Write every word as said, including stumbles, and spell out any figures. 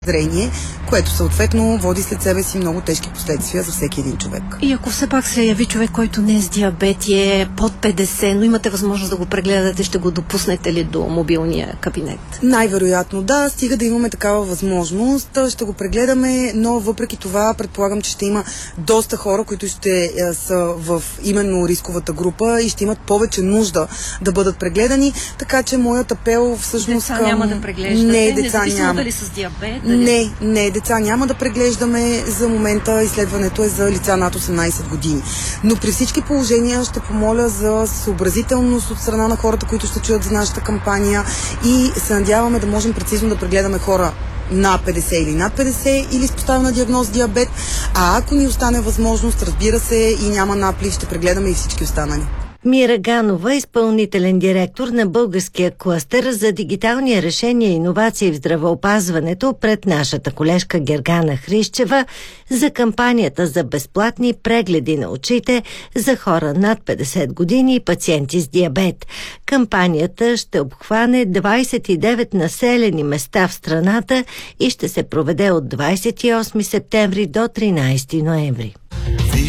зрение, което съответно води след себе си много тежки последствия за всеки един човек. И ако все пак се яви човек, който не е с диабет и е под петдесет, но имате възможност да го прегледате, ще го допуснете ли до мобилния кабинет? Най-вероятно да, стига да имаме такава възможност, ще го прегледаме, но въпреки това предполагам, че ще има доста хора, които ще е, са в именно рисковата група и ще имат повече нужда да бъдат прегледани, така че моят апел всъщност деца към... няма да преглеждате, не, деца няма. дали с диабет? Дали... Не, не, деца няма да преглеждаме. За момента изследването е за лица над осемнайсет години. Но при всички положения ще помоля за съобразителност от страна на хората, които ще чуят за нашата кампания и се надяваме да можем прецизно да прегледаме хора на петдесет или над петдесет или с поставена диагноз диабет, а ако ни остане възможност, разбира се, и няма наплив, ще прегледаме и всички останали. Мира Ганова, изпълнителен директор на Българския клъстер за дигитални решения и иновации в здравеопазването, пред нашата колежка Гергана Хрищева за кампанията за безплатни прегледи на очите за хора над петдесет години и пациенти с диабет. Кампанията ще обхване двайсет и девет населени места в страната и ще се проведе от двайсет и осми септември до тринайсети ноември.